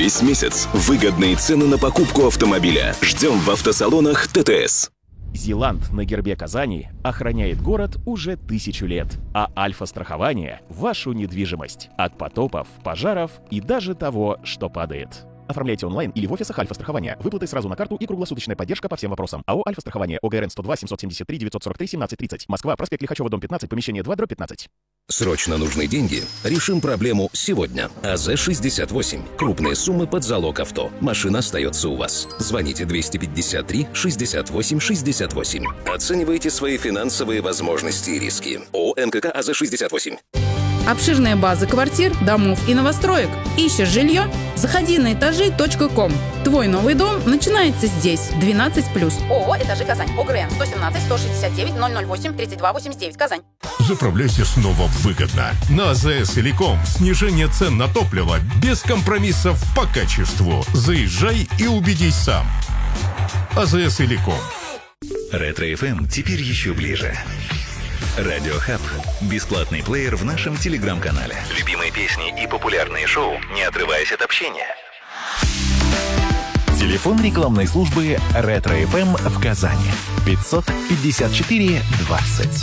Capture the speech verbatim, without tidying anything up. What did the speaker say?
Весь месяц выгодные цены на покупку автомобиля. Ждем в автосалонах ТТС. Зиланд на гербе Казани охраняет город уже тысячу лет, а Альфа-страхование – вашу недвижимость от потопов, пожаров и даже того, что падает. Оформляйте онлайн или в офисах Альфа-страхования. Выплаты сразу на карту и круглосуточная поддержка по всем вопросам. АО «Альфа-страхование», ОГРН сто два семьсот семьдесят три девятьсот сорок три семнадцать тридцать. Москва, проспект Лихачева, дом пятнадцать, помещение два, дробь пятнадцать. Срочно нужны деньги? Решим проблему сегодня. АЗ шестьдесят восемь. Крупные суммы под залог авто. Машина остается у вас. Звоните двести пятьдесят три шестьдесят восемь шестьдесят восемь. Оценивайте свои финансовые возможности и риски. ООО «МКК АЗ шестьдесят восемь». Обширные базы квартир, домов и новостроек. Ищешь жилье? Заходи на этажи точка ком. Твой новый дом начинается здесь. двенадцать плюс. ООО «Этажи Казань». ОГРН сто семнадцать сто шестьдесят девять ноль ноль восемь тридцать два восемьдесят девять. Казань. Заправляйся снова выгодно. На АЗС Телеком снижение цен на топливо без компромиссов по качеству. Заезжай и убедись сам. АЗС Телеком. Ретро-эф эм теперь еще ближе. Радиохаб. Бесплатный плеер в нашем телеграм-канале. Любимые песни и популярные шоу, не отрываясь от общения. Телефон рекламной службы Ретро-эф эм в Казани. пятьсот пятьдесят четыре двадцать.